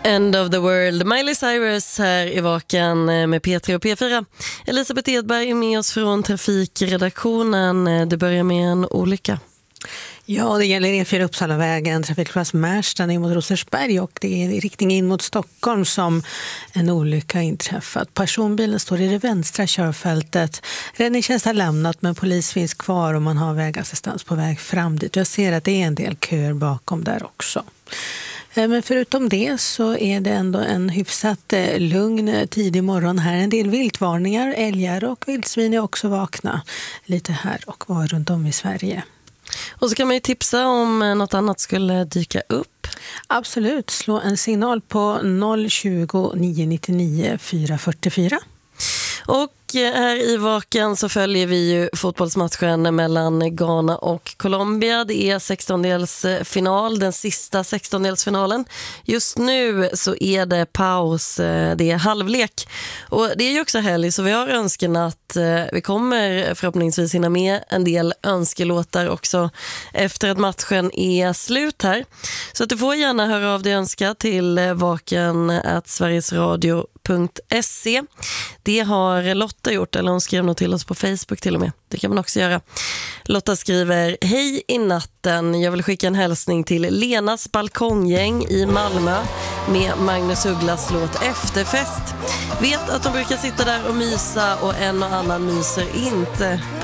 End of the world. Miley Cyrus här i Vaken med P3 och P4. Elisabeth Edberg är med oss från trafikredaktionen. Det börjar med en olycka. Ja, det gäller E4 Uppsalavägen, trafikplats Märsta ner mot Rosersberg, och det är i riktning in mot Stockholm som en olycka inträffat. Personbilen står i det vänstra körfältet. Räddningstjänst har lämnat, men polis finns kvar och man har vägassistans på väg fram dit. Jag ser att det är en del köer bakom där också. Men förutom det så är det ändå en hyfsat lugn tidig morgon här. En del viltvarningar, älgar och vildsvin är också vakna lite här och var runt om i Sverige. Och så kan man ju tipsa om något annat skulle dyka upp. Absolut, slå en signal på 020 999 444. Och här i Vaken så följer vi ju fotbollsmatchen mellan Ghana och Colombia. Det är 16-delsfinal, den sista 16-delsfinalen. Just nu så är det paus, det är halvlek. Och det är ju också helg, så vi har önskan att vi kommer förhoppningsvis hinna med en del önskelåtar också efter att matchen är slut här. Så att du får gärna höra av dig önska till vaken@sverigesradio.se. Det har Lotta gjort, eller hon skrev nog till oss på Facebook till och med. Det kan man också göra. Lotta skriver: Hej i natten, jag vill skicka en hälsning till Lenas balkonggäng i Malmö med Magnus Ugglas låt Efterfest. Vet att de brukar sitta där och mysa och en och annan myser inte